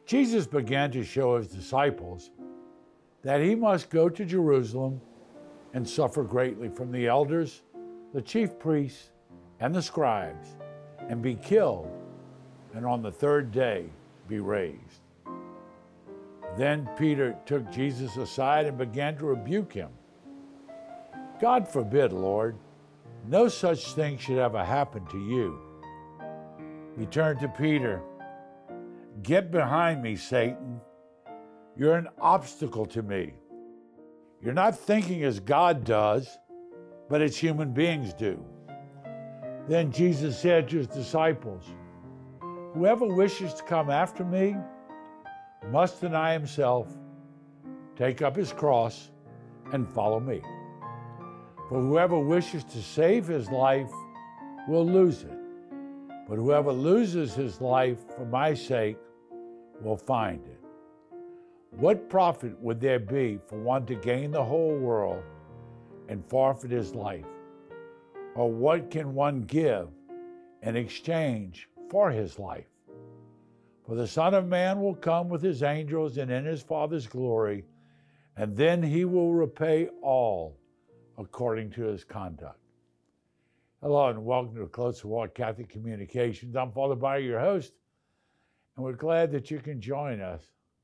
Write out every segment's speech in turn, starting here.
Jesus began to show his disciples that he must go to Jerusalem and suffer greatly from the elders, the chief priests, and the scribes, and be killed, and on the third day be raised. Then Peter took Jesus aside and began to rebuke him. God forbid, Lord, no such thing should ever happen to you. He turned to Peter. Get behind me, Satan. You're an obstacle to me. You're not thinking as God does, but as human beings do. Then Jesus said to his disciples, whoever wishes to come after me must deny himself, take up his cross, and follow me. For whoever wishes to save his life will lose it, but whoever loses his life for my sake will find it. What profit would there be for one to gain the whole world and forfeit his life? Or what can one give in exchange for his life? For the Son of Man will come with his angels and in his Father's glory, and then he will repay all according to his conduct. Hello and welcome to Closer Walk Catholic Communications. I'm Father Byron, your host, and we're glad that you can join us.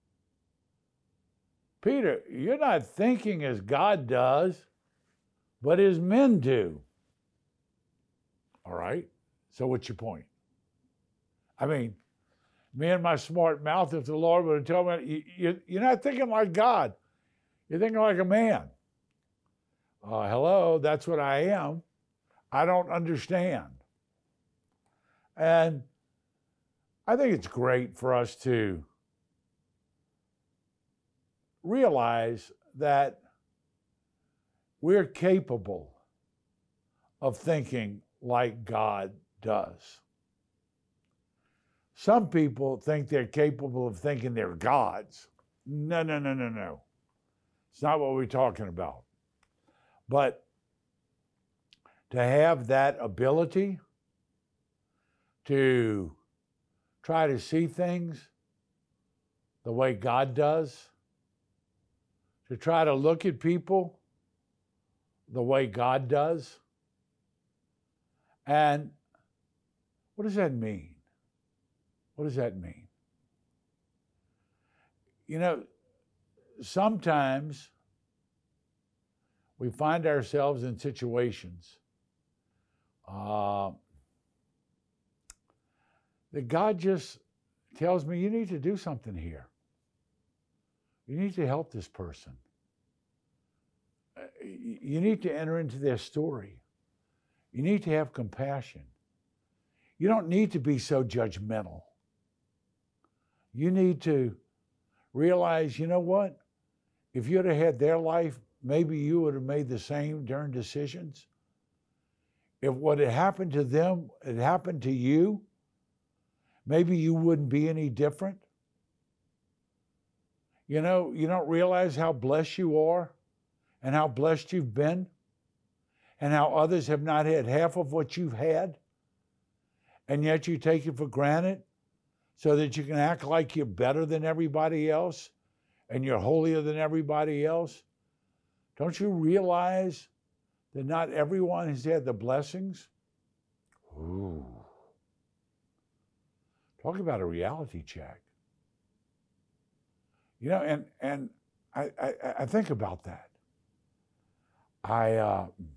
Peter, you're not thinking as God does, but as men do. All right, so what's your point? I mean, me and my smart mouth, if the Lord would have told me, you're not thinking like God, you're thinking like a man. Hello, that's what I am. I don't understand. And I think it's great for us to realize that we're capable of thinking like God does. Some people think they're capable of thinking they're gods. No. It's not what we're talking about. But to have that ability to try to see things the way God does, to try to look at people the way God does, and what does that mean? What does that mean? You know, sometimes we find ourselves in situations that God just tells me, you need to do something here. You need to help this person. You need to enter into their story. You need to have compassion. You don't need to be so judgmental. You need to realize, you know what? If you'd have had their life, maybe you would have made the same darn decisions. If what had happened to them had happened to you, maybe you wouldn't be any different. You know, you don't realize how blessed you are and how blessed you've been and how others have not had half of what you've had, and yet you take it for granted so that you can act like you're better than everybody else and you're holier than everybody else. Don't you realize that not everyone has had the blessings? Ooh. Talk about a reality check. You know, and I think about that.